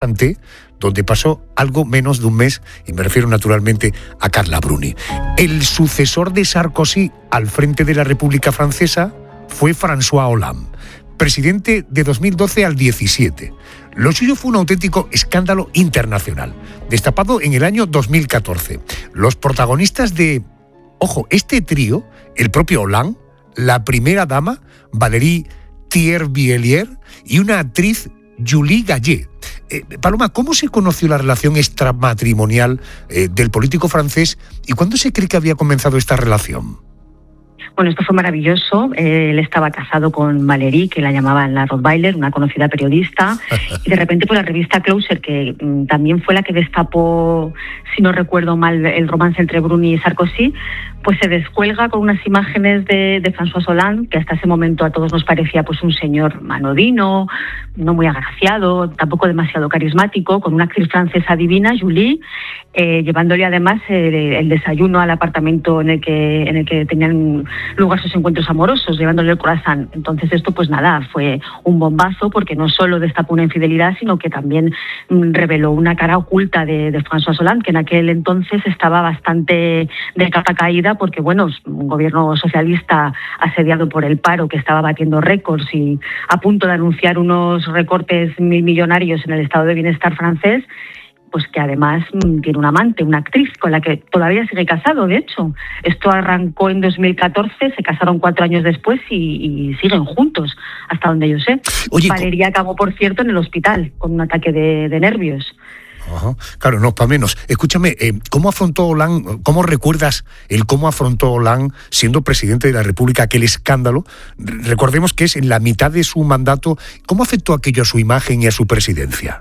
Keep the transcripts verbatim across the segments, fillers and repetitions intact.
Santé, donde pasó algo menos de un mes, y me refiero naturalmente a Carla Bruni. El sucesor de Sarkozy al frente de la República Francesa fue François Hollande, presidente de dos mil doce al diecisiete. Lo suyo fue un auténtico escándalo internacional, destapado en el año dos mil catorce. Los protagonistas de, ojo, este trío, el propio Hollande, la primera dama, Valérie Thierry-Belier, y una actriz, Julie Gaillet. Eh, Paloma, ¿cómo se conoció la relación extramatrimonial eh, del político francés y cuándo se cree que había comenzado esta relación? Bueno, esto fue maravilloso. Él estaba casado con Valérie, que la llamaban la Rottweiler, una conocida periodista, y de repente pues la revista Closer, que mm, también fue la que destapó, si no recuerdo mal, el romance entre Bruni y Sarkozy, pues se descuelga con unas imágenes de, de François Hollande, que hasta ese momento a todos nos parecía pues un señor anodino, no muy agraciado, tampoco demasiado carismático, con una actriz francesa divina, Julie, eh, llevándole además el, el desayuno al apartamento en el que en el que tenían lugar sus encuentros amorosos, llevándole el croissant. Entonces esto pues nada, fue un bombazo, porque no solo destapó una infidelidad, sino que también mm, reveló una cara oculta de, de François Hollande, que en aquel entonces estaba bastante de capa caída, porque bueno, un gobierno socialista asediado por el paro, que estaba batiendo récords y a punto de anunciar unos recortes mil millonarios en el estado de bienestar francés, pues que además tiene un amante, una actriz con la que todavía sigue casado, de hecho. Esto arrancó en dos mil catorce, se casaron cuatro años después y, y siguen juntos, hasta donde yo sé. Oye, Valeria acabó, por cierto, en el hospital con un ataque de, de nervios. Ajá. Claro, no, para menos. Escúchame, eh, ¿cómo afrontó Hollande, cómo recuerdas el cómo afrontó Hollande siendo presidente de la República aquel escándalo? Recordemos que es en la mitad de su mandato. ¿Cómo afectó aquello a su imagen y a su presidencia?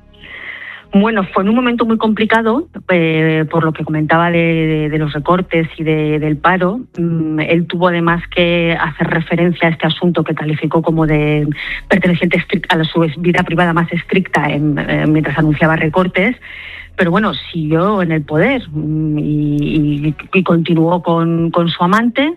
Bueno, fue en un momento muy complicado, eh, por lo que comentaba de, de, de los recortes y de, del paro. Mm, él tuvo además que hacer referencia a este asunto que calificó como de perteneciente estricta, a su vida privada más estricta en, eh, mientras anunciaba recortes. Pero bueno, siguió en el poder mm, y, y, y continuó con, con su amante.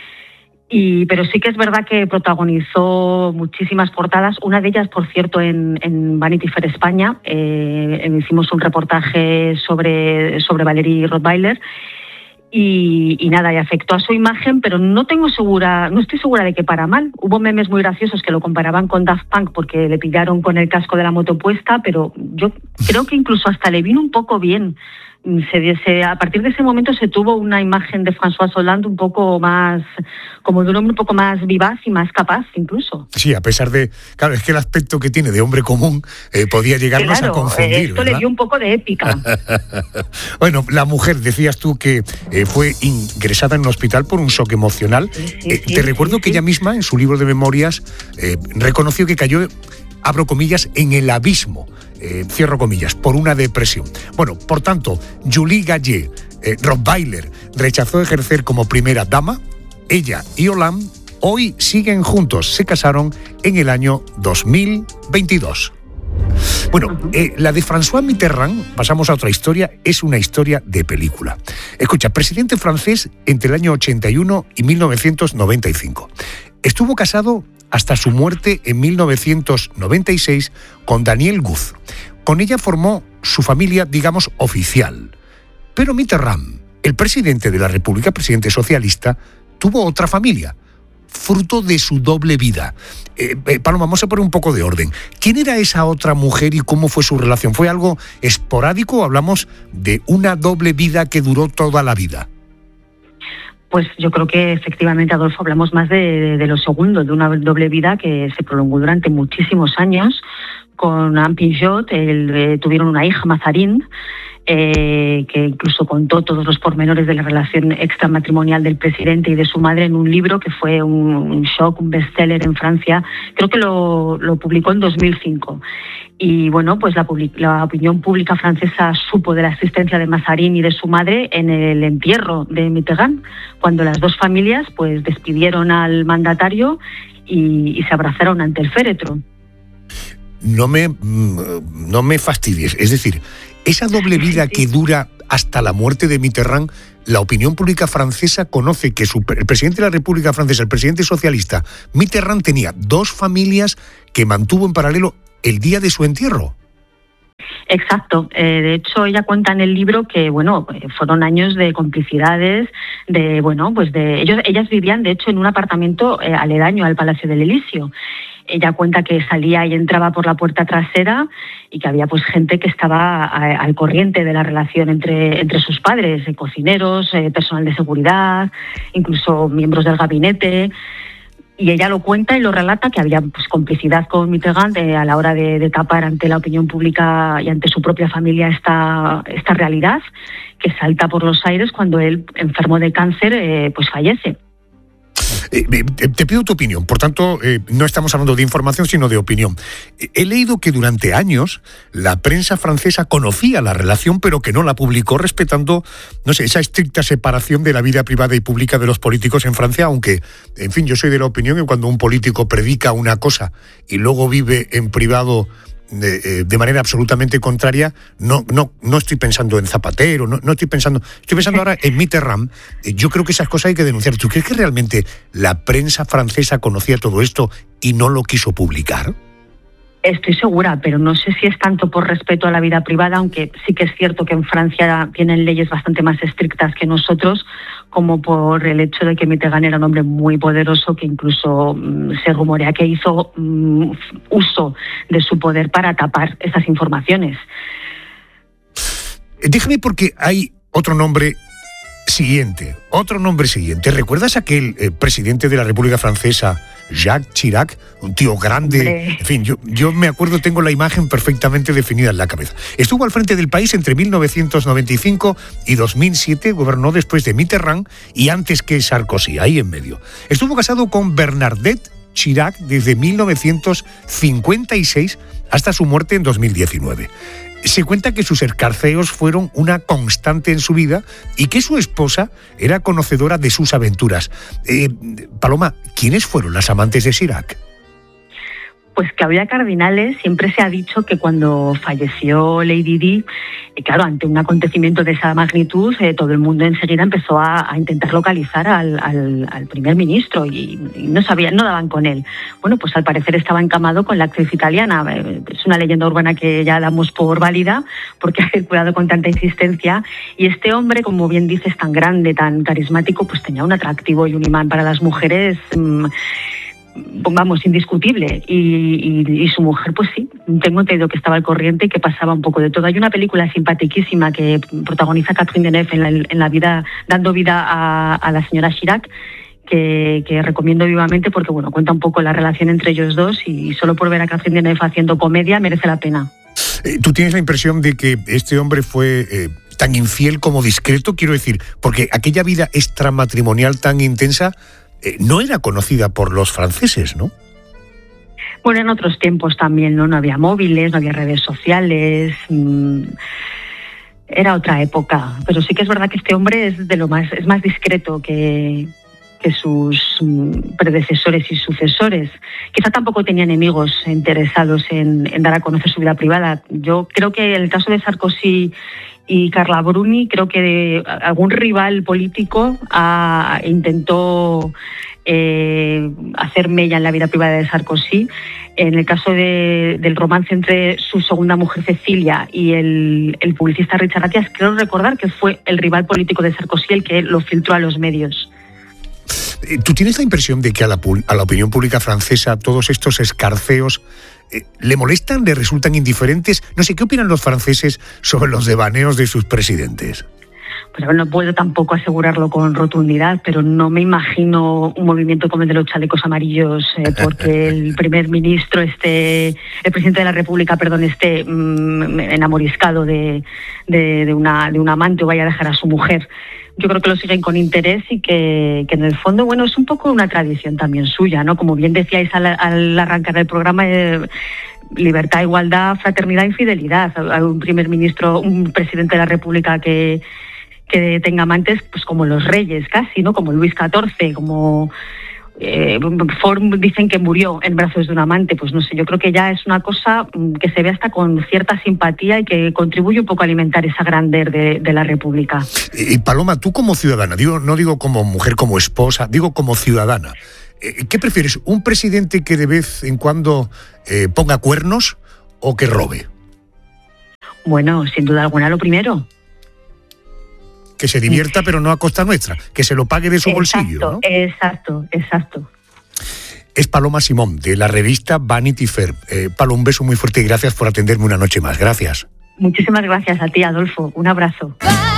Y, pero sí que es verdad que protagonizó muchísimas portadas, una de ellas, por cierto, en, en Vanity Fair España. Eh, hicimos un reportaje sobre, sobre Valérie Rottweiler y, y nada, y afectó a su imagen, pero no tengo segura, no estoy segura de que para mal. Hubo memes muy graciosos que lo comparaban con Daft Punk porque le pillaron con el casco de la moto puesta, pero yo creo que incluso hasta le vino un poco bien. Se, se, a partir de ese momento se tuvo una imagen de François Hollande un poco más, como de un hombre un poco más vivaz y más capaz incluso. Sí, a pesar de, claro, es que el aspecto que tiene de hombre común eh, podía llegarnos claro, a confundir, esto ¿verdad? Le dio un poco de épica. Bueno, la mujer, decías tú que eh, fue ingresada en un hospital por un shock emocional. Sí, sí, eh, sí, te sí, recuerdo sí, que sí. Ella misma, en su libro de memorias, eh, reconoció que cayó, abro comillas, en el abismo. Eh, cierro comillas, por una depresión. Bueno, por tanto, Julie Gaillet, eh, Rottweiler, rechazó ejercer como primera dama. Ella y Hollande hoy siguen juntos. Se casaron en el año dos mil veintidós. Bueno, eh, la de François Mitterrand, pasamos a otra historia, es una historia de película. Escucha, presidente francés entre el año ochenta y uno y mil novecientos noventa y cinco. Estuvo casado hasta su muerte en mil novecientos noventa y seis con Danielle Guz. Con ella formó su familia, digamos, oficial. Pero Mitterrand, el presidente de la República, presidente socialista, tuvo otra familia, fruto de su doble vida. Eh, eh, Paloma, vamos a poner un poco de orden. ¿Quién era esa otra mujer y cómo fue su relación? ¿Fue algo esporádico o hablamos de una doble vida que duró toda la vida? Pues yo creo que efectivamente, Adolfo, hablamos más de, de, de lo segundo, de una doble vida que se prolongó durante muchísimos años. Con Anne Pinjot el, eh, tuvieron una hija, Mazarine, eh, que incluso contó todos los pormenores de la relación extramatrimonial del presidente y de su madre en un libro que fue un, un shock, un bestseller en Francia. Creo que lo, lo publicó en dos mil cinco. Y bueno, pues la, public- la opinión pública francesa supo de la existencia de Mazarine y de su madre en el entierro de Mitterrand, cuando las dos familias pues despidieron al mandatario y, y se abrazaron ante el féretro. No me, no me fastidies, es decir, esa doble vida que dura hasta la muerte de Mitterrand, la opinión pública francesa conoce que su, el presidente de la República Francesa, el presidente socialista, Mitterrand, tenía dos familias que mantuvo en paralelo el día de su entierro. Exacto. Eh, de hecho, ella cuenta en el libro que, bueno, fueron años de complicidades, de, bueno, pues de ellos, ellas vivían, de hecho, en un apartamento eh, aledaño al Palacio del Elíseo. Ella cuenta que salía y entraba por la puerta trasera y que había pues gente que estaba a, al corriente de la relación entre, entre sus padres, eh, cocineros, eh, personal de seguridad, incluso miembros del gabinete. Y ella lo cuenta y lo relata, que había pues, complicidad con Mitterrand eh, a la hora de, de tapar ante la opinión pública y ante su propia familia esta, esta realidad que salta por los aires cuando él, enfermo de cáncer, eh, pues fallece. Eh, te pido tu opinión, por tanto, eh, no estamos hablando de información, sino de opinión. He leído que durante años la prensa francesa conocía la relación, pero que no la publicó, respetando, no sé, esa estricta separación de la vida privada y pública de los políticos en Francia, aunque, en fin, yo soy de la opinión que cuando un político predica una cosa y luego vive en privado De, de manera absolutamente contraria, no, no, no estoy pensando en Zapatero, no, no estoy pensando, estoy pensando ahora en Mitterrand. Yo creo que esas cosas hay que denunciar. ¿Tú crees que realmente la prensa francesa conocía todo esto y no lo quiso publicar? Estoy segura, pero no sé si es tanto por respeto a la vida privada, aunque sí que es cierto que en Francia tienen leyes bastante más estrictas que nosotros, como por el hecho de que Mitterrand era un hombre muy poderoso que incluso mmm, se rumorea que hizo mmm, uso de su poder para tapar esas informaciones. Déjame, porque hay otro nombre siguiente, otro nombre siguiente. ¿Recuerdas aquel eh, presidente de la República Francesa, Jacques Chirac? Un tío grande. Hombre. En fin, yo, yo me acuerdo, tengo la imagen perfectamente definida en la cabeza. Estuvo al frente del país entre mil novecientos noventa y cinco y dos mil siete, gobernó después de Mitterrand y antes que Sarkozy, ahí en medio. Estuvo casado con Bernadette Chirac desde mil novecientos cincuenta y seis hasta su muerte en dos mil diecinueve. Se cuenta que sus escarceos fueron una constante en su vida y que su esposa era conocedora de sus aventuras. Eh, Paloma, ¿quiénes fueron las amantes de Chirac? Pues Claudia Cardinales. Siempre se ha dicho que cuando falleció Lady Di, eh, claro, ante un acontecimiento de esa magnitud, eh, todo el mundo enseguida empezó a, a intentar localizar al, al, al primer ministro y, y no sabían, no daban con él. Bueno, pues al parecer estaba encamado con la actriz italiana. Eh, es una leyenda urbana que ya damos por válida porque ha circulado con tanta insistencia. Y este hombre, como bien dices, tan grande, tan carismático, pues tenía un atractivo y un imán para las mujeres Mmm, vamos, indiscutible. Y, y, y su mujer, pues sí, tengo entendido que estaba al corriente y que pasaba un poco de todo. Hay una película simpaticísima que protagoniza Catherine Deneuve en la, en la vida, dando vida a, a la señora Chirac, que, que recomiendo vivamente porque, bueno, cuenta un poco la relación entre ellos dos y solo por ver a Catherine Deneuve haciendo comedia merece la pena. ¿Tú tienes la impresión de que este hombre fue eh, tan infiel como discreto? Quiero decir, porque aquella vida extramatrimonial tan intensa Eh, no era conocida por los franceses, ¿no? Bueno, en otros tiempos también, ¿no? No había móviles, no había redes sociales. Mmm, era otra época. Pero sí que es verdad que este hombre es de lo más, es más discreto que, que sus mmm, predecesores y sucesores. Quizá tampoco tenía enemigos interesados en, en dar a conocer su vida privada. Yo creo que el caso de Sarkozy y Carla Bruni, creo que algún rival político ah, intentó eh, hacer mella en la vida privada de Sarkozy. En el caso de, del romance entre su segunda mujer Cecilia y el, el publicista Richard Atias, creo recordar que fue el rival político de Sarkozy el que lo filtró a los medios. ¿Tú tienes la impresión de que a la, a la opinión pública francesa todos estos escarceos eh, le molestan, le resultan indiferentes? No sé, ¿qué opinan los franceses sobre los devaneos de sus presidentes? Pues no puedo tampoco asegurarlo con rotundidad, pero no me imagino un movimiento como el de los chalecos amarillos eh, porque el primer ministro esté, el presidente de la República, perdón, esté mmm, enamoriscado de, de, de, una, de un amante o vaya a dejar a su mujer. Yo creo que lo siguen con interés y que, que en el fondo, bueno, es un poco una tradición también suya, ¿no? Como bien decíais al, al arrancar el programa, eh, libertad, igualdad, fraternidad y fidelidad. A un primer ministro, un presidente de la República que, que tenga amantes, pues como los reyes casi, ¿no? Como Luis catorce, como... Eh, Ford dicen que murió en brazos de un amante, pues no sé, yo creo que ya es una cosa que se ve hasta con cierta simpatía y que contribuye un poco a alimentar esa grandeur de, de la República. Y Paloma, tú como ciudadana, digo, no digo como mujer, como esposa, digo como ciudadana, ¿qué prefieres? ¿Un presidente que de vez en cuando eh, ponga cuernos o que robe? Bueno, sin duda alguna lo primero. Que se divierta, pero no a costa nuestra, que se lo pague de su exacto, bolsillo, ¿no? Exacto, exacto. Es Paloma Simón, de la revista Vanity Fair. Eh, Palo, un beso muy fuerte y gracias por atenderme una noche más. Gracias. Muchísimas gracias a ti, Adolfo. Un abrazo.